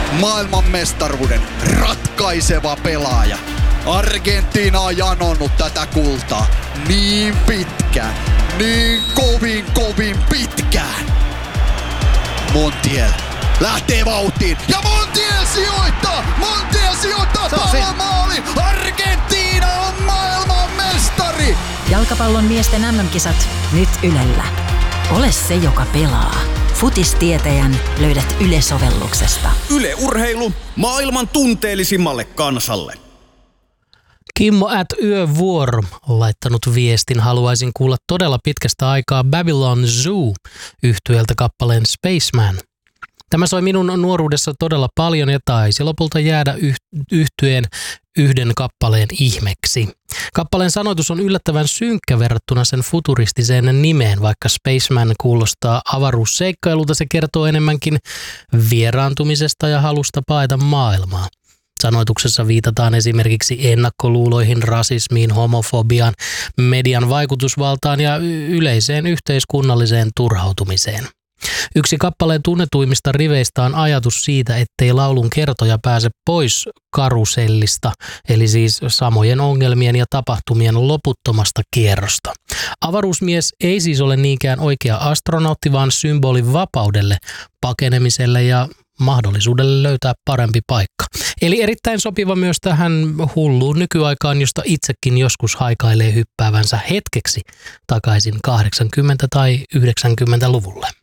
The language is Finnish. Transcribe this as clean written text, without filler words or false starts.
maailmanmestaruuden ratkaiseva pelaaja. Argentiina on janonnut tätä kultaa niin pitkään, niin kovin pitkään. Montiel lähtee vauhtiin ja Montiel sijoittaa pallon maali. Argentiina on maailmanmestari. Jalkapallon miesten MM-kisat nyt Ylellä. Ole se, joka pelaa. Futistietäjän löydät Yle-sovelluksesta. Yle Urheilu maailman tunteellisimmalle kansalle. Kimmo @yövuoro on laittanut viestin. Haluaisin kuulla todella pitkästä aikaa Babylon Zoo -yhtyeltä kappaleen Spaceman. Tämä soi minun nuoruudessa todella paljon ja taisi lopulta jäädä yhtyeen yhden kappaleen ihmeksi. Kappaleen sanoitus on yllättävän synkkä verrattuna sen futuristiseen nimeen, vaikka Spaceman kuulostaa avaruusseikkailulta, se kertoo enemmänkin vieraantumisesta ja halusta paeta maailmaa. Sanoituksessa viitataan esimerkiksi ennakkoluuloihin, rasismiin, homofobiaan, median vaikutusvaltaan ja yleiseen yhteiskunnalliseen turhautumiseen. Yksi kappaleen tunnetuimmista riveistä on ajatus siitä, ettei laulun kertoja pääse pois karusellista, eli siis samojen ongelmien ja tapahtumien loputtomasta kierrosta. Avaruusmies ei siis ole niinkään oikea astronautti, vaan symboli vapaudelle, pakenemiselle ja mahdollisuudelle löytää parempi paikka. Eli erittäin sopiva myös tähän hulluun nykyaikaan, josta itsekin joskus haikailee hyppäävänsä hetkeksi takaisin 80- tai 90-luvulle.